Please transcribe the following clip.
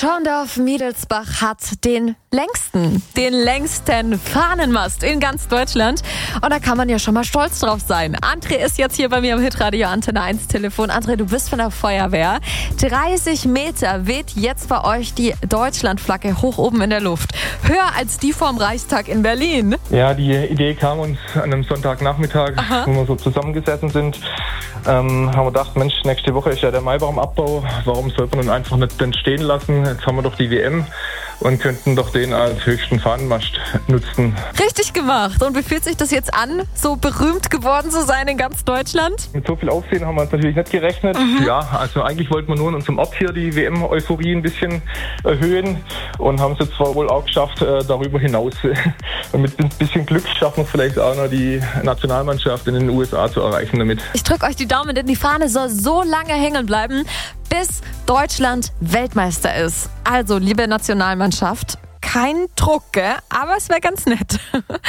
Schorndorf-Miedelsbach hat den längsten Fahnenmast in ganz Deutschland. Und da kann man ja schon mal stolz drauf sein. André ist jetzt hier bei mir am Hitradio Antenne 1 Telefon. André, du bist von der Feuerwehr. 30 Meter weht jetzt bei euch die Deutschlandflagge hoch oben in der Luft. Höher als die vorm Reichstag in Berlin. Ja, die Idee kam uns an einem Sonntagnachmittag, wo wir so zusammengesessen sind. Haben wir gedacht, Mensch, nächste Woche ist ja der Maibaumabbau. Warum sollte man ihn einfach nicht denn stehen lassen? Jetzt haben wir doch die WM und könnten doch den als höchsten Fahnenmast nutzen. Richtig gemacht. Und wie fühlt sich das jetzt an, so berühmt geworden zu sein in ganz Deutschland? Mit so viel Aufsehen haben wir uns natürlich nicht gerechnet. Ja, also eigentlich wollten wir nur in unserem Ort hier die WM-Euphorie ein bisschen erhöhen und haben es jetzt zwar wohl auch geschafft, darüber hinaus. Und mit ein bisschen Glück schaffen wir es vielleicht auch noch, die Nationalmannschaft in den USA zu erreichen damit. Ich drücke euch die Daumen, denn die Fahne soll so lange hängen bleiben, bis Deutschland Weltmeister ist. Also, liebe Nationalmannschaft, kein Druck, gell? Aber es wäre ganz nett.